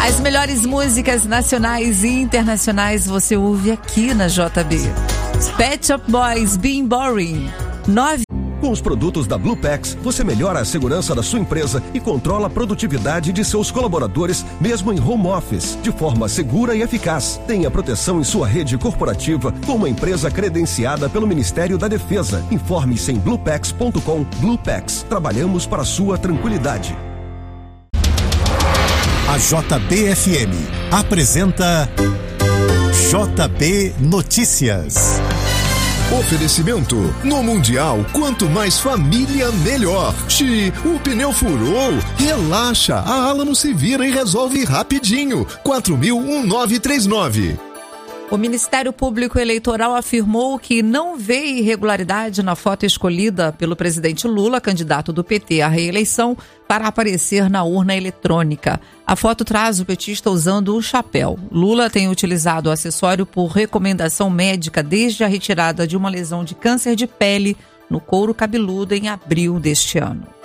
As melhores músicas nacionais e internacionais você ouve aqui na JB. Pet Shop Boys, Being Boring. 9. Com os produtos da Bluepax, você melhora a segurança da sua empresa e controla a produtividade de seus colaboradores, mesmo em home office, de forma segura e eficaz. Tenha proteção em sua rede corporativa com uma empresa credenciada pelo Ministério da Defesa. Informe-se em bluepax.com. Bluepax, trabalhamos para a sua tranquilidade. A JBFM apresenta JB Notícias. Oferecimento: no Mundial, quanto mais família, melhor. O pneu furou? Relaxa, a Alamo se vira e resolve rapidinho. 4000-1939. O Ministério Público Eleitoral afirmou que não vê irregularidade na foto escolhida pelo presidente Lula, candidato do PT à reeleição, para aparecer na urna eletrônica. A foto traz o petista usando o chapéu. Lula tem utilizado o acessório por recomendação médica desde a retirada de uma lesão de câncer de pele no couro cabeludo em abril deste ano.